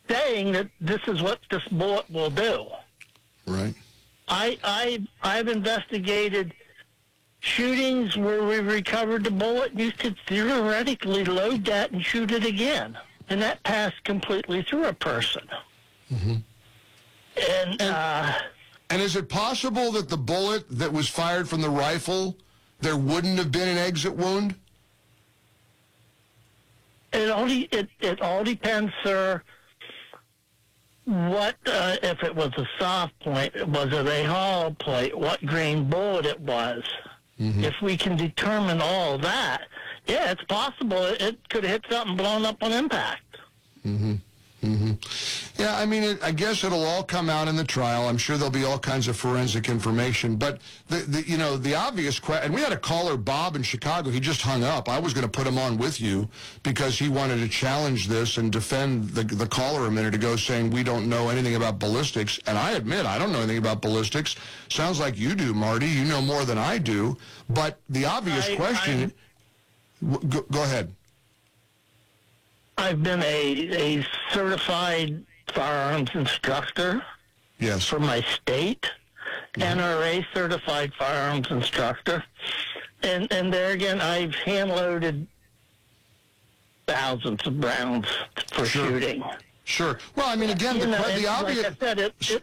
saying that this is what this bullet will do. Right. I've investigated shootings where we recovered the bullet. You could theoretically load that and shoot it again, and that passed completely through a person. Mm-hmm. And is it possible that the bullet that was fired from the rifle, there wouldn't have been an exit wound? It all depends, sir. What if it was a soft point? Was it a hollow plate? What grain bullet it was? Mm-hmm. If we can determine all that, yeah, it's possible it could have hit something blown up on impact. Mm-hmm. Mm-hmm. Yeah, I mean, I guess it'll all come out in the trial. I'm sure there'll be all kinds of forensic information. But the obvious question, and we had a caller, Bob, in Chicago. He just hung up. I was going to put him on with you because he wanted to challenge this and defend the caller a minute ago, saying we don't know anything about ballistics. And I admit I don't know anything about ballistics. Sounds like you do, Marty. You know more than I do. But the obvious question. Go ahead. I've been a certified firearms instructor. Yes. For my state, NRA certified firearms instructor. And there again, I've hand-loaded thousands of rounds for shooting. Sure. Well, I mean, again, the obvious... Like I said,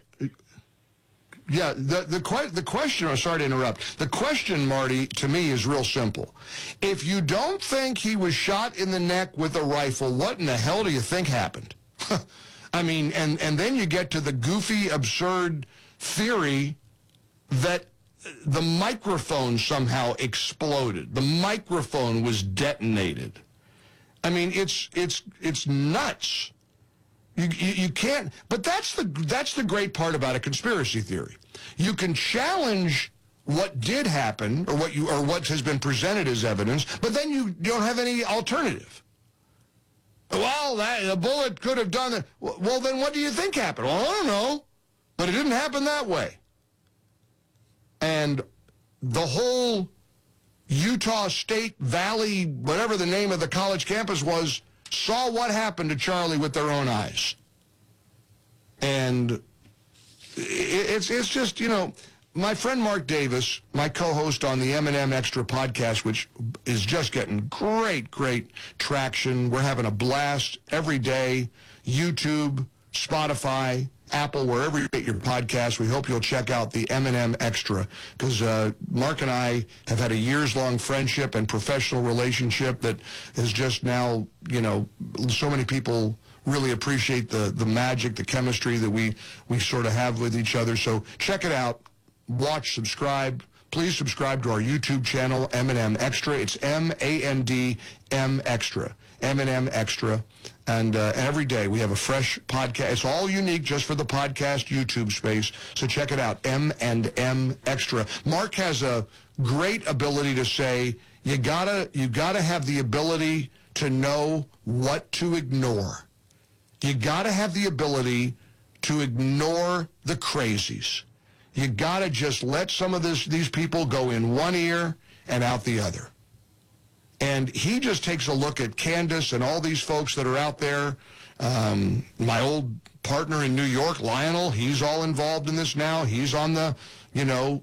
Yeah, the question, I'm sorry to interrupt. The question, Marty, to me is real simple. If you don't think he was shot in the neck with a rifle, what in the hell do you think happened? I mean, and then you get to the goofy, absurd theory that the microphone somehow exploded. The microphone was detonated. I mean, it's nuts. You can't, but that's the great part about a conspiracy theory. You can challenge what did happen or what has been presented as evidence, but then you don't have any alternative. Well, the bullet could have done that. Well, then what do you think happened? Well, I don't know, but it didn't happen that way. And the whole Utah State Valley, whatever the name of the college campus was, saw what happened to Charlie with their own eyes. And it's just, my friend Mark Davis, my co-host on the M&M Extra podcast, which is just getting great traction. We're having a blast every day. YouTube, Spotify, Apple, wherever you get your podcast. We hope you'll check out the M&M Extra because Mark and I have had a years-long friendship and professional relationship that is just now, so many people really appreciate the magic, the chemistry that we sort of have with each other. So check it out. Watch, subscribe. Please subscribe to our YouTube channel, M&M Extra. It's M-A-N-D-M Extra. M&M Extra. And every day we have a fresh podcast. It's all unique just for the podcast YouTube space. So check it out, M&M Extra. Mark has a great ability to say, you gotta have the ability to know what to ignore. You gotta have the ability to ignore the crazies. You got to just let some of these people go in one ear and out the other. And he just takes a look at Candace and all these folks that are out there. My old partner in New York, Lionel, he's all involved in this now. He's on the, the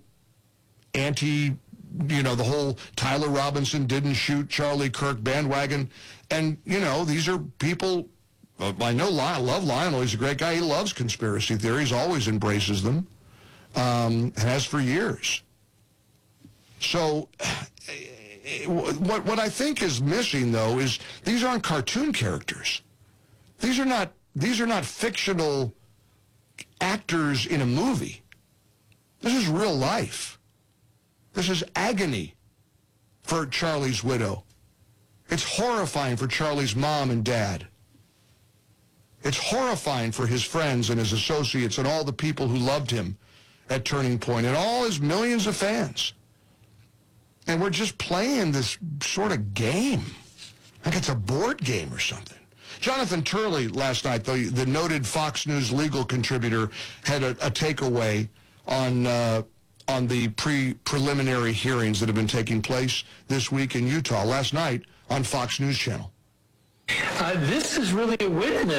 whole Tyler Robinson didn't shoot Charlie Kirk bandwagon. And, these are people, I love Lionel. He's a great guy. He loves conspiracy theories, always embraces them. Has for years. So what I think is missing, though, is these aren't cartoon characters. These are not fictional actors in a movie. This is real life. This is agony for Charlie's widow. It's horrifying for Charlie's mom and dad. It's horrifying for his friends and his associates and all the people who loved him at Turning Point, and all his millions of fans. And we're just playing this sort of game. Like it's a board game or something. Jonathan Turley last night, the noted Fox News legal contributor, had a takeaway on the preliminary hearings that have been taking place this week in Utah last night on Fox News Channel. This is really a witness